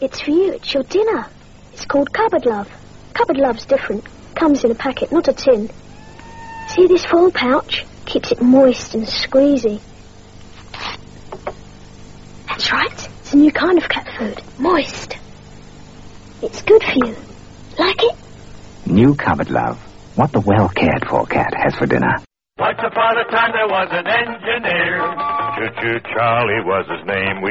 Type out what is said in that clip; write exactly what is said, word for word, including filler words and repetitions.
It's for you. It's your dinner. It's called Cupboard Love. Cupboard Love's different. Comes in a packet, not a tin. See this foil pouch? Keeps it moist and squeezy. That's right. It's a new kind of cat food. Moist. It's good for you. Like it? New Cupboard Love. What the well-cared-for cat has for dinner. Once upon a time there was an engineer. Choo-choo Charlie was his name. We